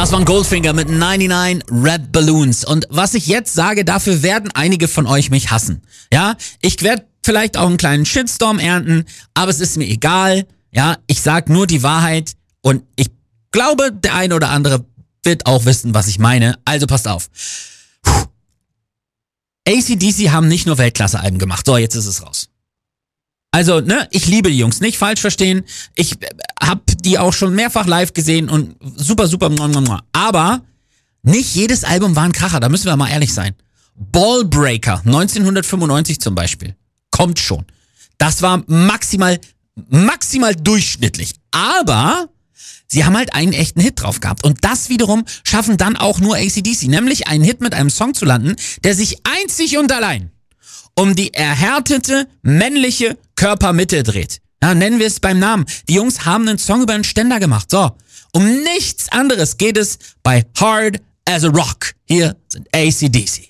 Das waren Goldfinger mit 99 Red Balloons. Und was ich jetzt sage, dafür werden einige von euch mich hassen. Ja, ich werde vielleicht auch einen kleinen Shitstorm ernten, aber es ist mir egal. Ja, ich sag nur die Wahrheit und ich glaube, der eine oder andere wird auch wissen, was ich meine. Also passt auf. AC/DC haben nicht nur Weltklasse-Alben gemacht. So, jetzt ist es raus. Also, ich liebe die Jungs, nicht falsch verstehen. Ich hab die auch schon mehrfach live gesehen und super, super. Aber nicht jedes Album war ein Kracher, da müssen wir mal ehrlich sein. Ballbreaker, 1995 zum Beispiel, kommt schon. Das war maximal durchschnittlich. Aber sie haben halt einen echten Hit drauf gehabt. Und das wiederum schaffen dann auch nur AC/DC. Nämlich einen Hit mit einem Song zu landen, der sich einzig und allein um die erhärtete männliche Körpermitte dreht. Ja, nennen wir es beim Namen. Die Jungs haben einen Song über einen Ständer gemacht. So, um nichts anderes geht es bei Hard as a Rock. Hier sind AC/DC.